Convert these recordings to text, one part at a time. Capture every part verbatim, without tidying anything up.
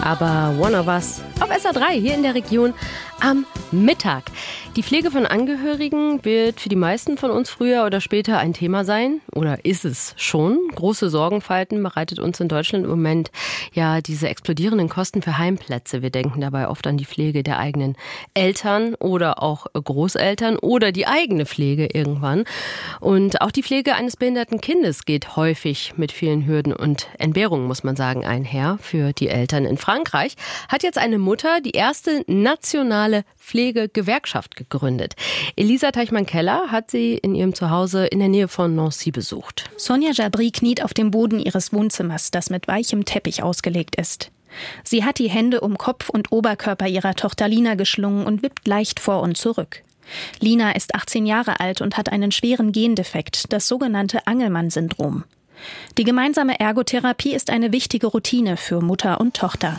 aber One of Us auf S R drei hier in der Region am Mittag. Die Pflege von Angehörigen wird für die meisten von uns früher oder später ein Thema sein. Oder ist es schon? Große Sorgenfalten bereitet uns in Deutschland im Moment ja diese explodierenden Kosten für Heimplätze. Wir denken dabei oft an die Pflege der eigenen Eltern oder auch Großeltern oder die eigene Pflege irgendwann. Und auch die Pflege eines behinderten Kindes geht häufig mit vielen Hürden und Entbehrungen, muss man sagen, einher für die Eltern. In Frankreich hat jetzt eine Mutter die erste nationale Pflegegewerkschaft gegründet. Elisa Teichmann-Keller hat sie in ihrem Zuhause in der Nähe von Nancy besucht. Sonja Jabri kniet auf dem Boden ihres Wohnzimmers, das mit weichem Teppich ausgelegt ist. Sie hat die Hände um Kopf und Oberkörper ihrer Tochter Lina geschlungen und wippt leicht vor und zurück. Lina ist achtzehn Jahre alt und hat einen schweren Gendefekt, das sogenannte Angelmann-Syndrom. Die gemeinsame Ergotherapie ist eine wichtige Routine für Mutter und Tochter.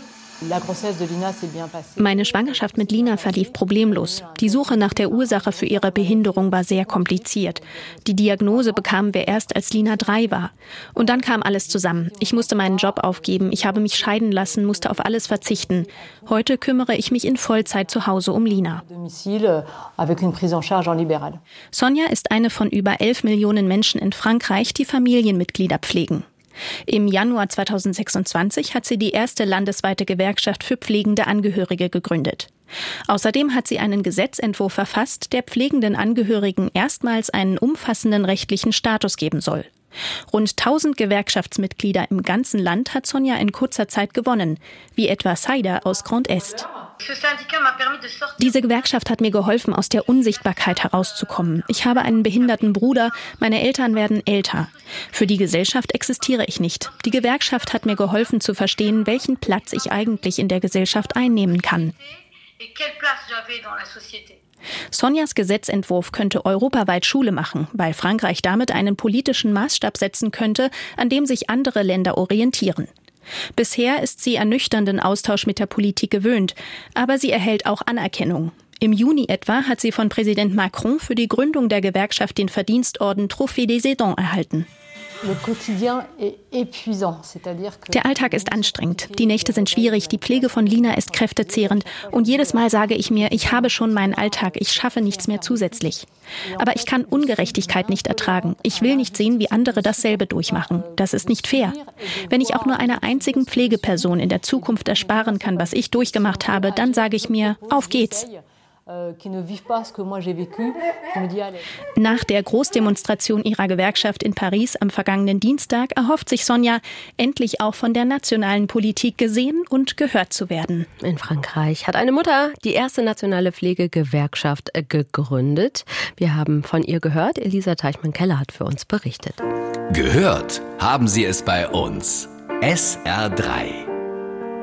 Meine Schwangerschaft mit Lina verlief problemlos. Die Suche nach der Ursache für ihre Behinderung war sehr kompliziert. Die Diagnose bekamen wir erst, als Lina drei war. Und dann kam alles zusammen. Ich musste meinen Job aufgeben, ich habe mich scheiden lassen, musste auf alles verzichten. Heute kümmere ich mich in Vollzeit zu Hause um Lina. Sonja ist eine von über elf Millionen Menschen in Frankreich, die Familienmitglieder pflegen. Im Januar zweitausendsechsundzwanzig hat sie die erste landesweite Gewerkschaft für pflegende Angehörige gegründet. Außerdem hat sie einen Gesetzentwurf verfasst, der pflegenden Angehörigen erstmals einen umfassenden rechtlichen Status geben soll. Rund tausend Gewerkschaftsmitglieder im ganzen Land hat Sonja in kurzer Zeit gewonnen, wie etwa Saida aus Grand Est. Diese Gewerkschaft hat mir geholfen, aus der Unsichtbarkeit herauszukommen. Ich habe einen behinderten Bruder, meine Eltern werden älter. Für die Gesellschaft existiere ich nicht. Die Gewerkschaft hat mir geholfen zu verstehen, welchen Platz ich eigentlich in der Gesellschaft einnehmen kann. Sonjas Gesetzentwurf könnte europaweit Schule machen, weil Frankreich damit einen politischen Maßstab setzen könnte, an dem sich andere Länder orientieren. Bisher ist sie ernüchternden Austausch mit der Politik gewöhnt, aber sie erhält auch Anerkennung. Im Juni etwa hat sie von Präsident Macron für die Gründung der Gewerkschaft den Verdienstorden Trophée des Aidants erhalten. Der Alltag ist anstrengend, die Nächte sind schwierig, die Pflege von Lina ist kräftezehrend und jedes Mal sage ich mir, ich habe schon meinen Alltag, ich schaffe nichts mehr zusätzlich. Aber ich kann Ungerechtigkeit nicht ertragen. Ich will nicht sehen, wie andere dasselbe durchmachen. Das ist nicht fair. Wenn ich auch nur einer einzigen Pflegeperson in der Zukunft ersparen kann, was ich durchgemacht habe, dann sage ich mir, auf geht's. Nach der Großdemonstration ihrer Gewerkschaft in Paris am vergangenen Dienstag erhofft sich Sonja, endlich auch von der nationalen Politik gesehen und gehört zu werden. In Frankreich hat eine Mutter die erste nationale Pflegegewerkschaft gegründet. Wir haben von ihr gehört. Elisa Teichmann-Keller hat für uns berichtet. Gehört haben Sie es bei uns. S R drei.